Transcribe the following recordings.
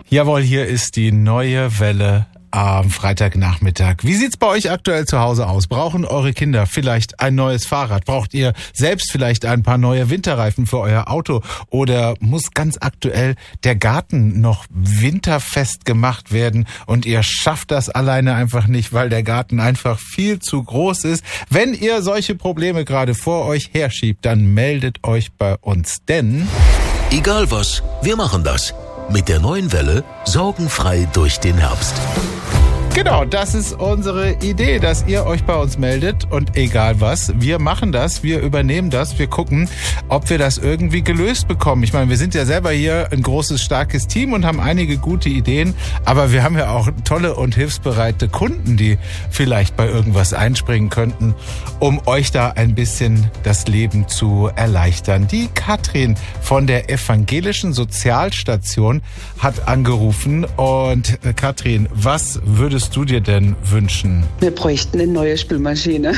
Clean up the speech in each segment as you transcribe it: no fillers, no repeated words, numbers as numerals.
Jawohl, hier ist die neue Welle am Freitagnachmittag. Wie sieht's bei euch aktuell zu Hause aus? Brauchen eure Kinder vielleicht ein neues Fahrrad? Braucht ihr selbst vielleicht ein paar neue Winterreifen für euer Auto? Oder muss ganz aktuell der Garten noch winterfest gemacht werden und ihr schafft das alleine einfach nicht, weil der Garten einfach viel zu groß ist? Wenn ihr solche Probleme gerade vor euch herschiebt, dann meldet euch bei uns, denn egal was, wir machen das. Mit der neuen Welle sorgenfrei durch den Herbst. genau, das ist unsere Idee, dass ihr euch bei uns meldet und egal was, wir machen das, wir übernehmen das, wir gucken, ob wir das irgendwie gelöst bekommen. Ich meine, wir sind ja selber hier ein großes, starkes Team und haben einige gute Ideen, aber wir haben ja auch tolle und hilfsbereite Kunden, die vielleicht bei irgendwas einspringen könnten, um euch da ein bisschen das Leben zu erleichtern. Die Katrin von der Evangelischen Sozialstation hat angerufen und Katrin, was würdest du dir denn wünschen? Wir bräuchten eine neue Spülmaschine.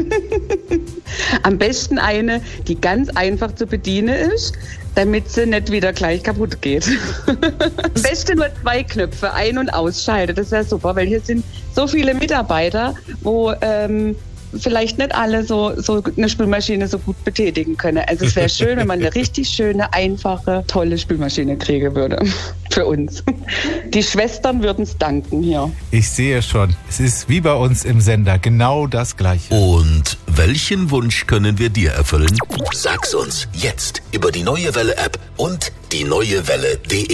Am besten eine, die ganz einfach zu bedienen ist, damit sie nicht wieder gleich kaputt geht. Am besten nur 2 Knöpfe, ein- und ausschalten. Das wäre super, weil hier sind so viele Mitarbeiter, wo vielleicht nicht alle so eine Spülmaschine so gut betätigen können. Also es wäre schön, wenn man eine richtig schöne, einfache, tolle Spülmaschine kriegen würde. Für uns. Die Schwestern würden es danken hier. Ich sehe schon, es ist wie bei uns im Sender, genau das Gleiche. Und welchen Wunsch können wir dir erfüllen? Sag's uns jetzt über die Neue Welle App und die neuewelle.de.